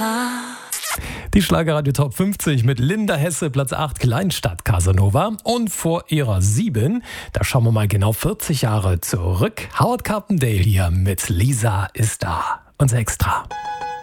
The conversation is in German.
Die Schlagerradio Top 50 mit Linda Hesse, Platz 8, Kleinstadt Casanova. Und vor ihrer 7, da schauen wir mal genau 40 Jahre zurück. Howard Carpendale hier mit Lisa ist da. Unser Extra.